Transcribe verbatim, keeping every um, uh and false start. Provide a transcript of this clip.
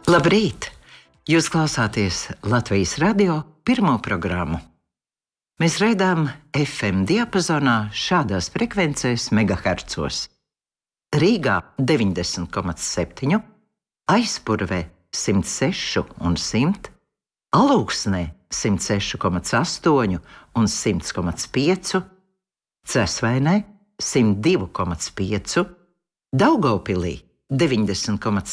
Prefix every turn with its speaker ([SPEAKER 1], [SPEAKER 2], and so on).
[SPEAKER 1] Labrīt! Jūs klausāties Latvijas radio pirmo programmu. Mēs raidām F M diapazonā šādās frekvencēs megahercos. Rīgā deviņdesmit komats septiņi, Aizpurvē simt seši un simt, Alūksnē simt seši komats astoņi un simt komats pieci, Cesvainē simt divi komats pieci, Daugavpilī deviņdesmit komats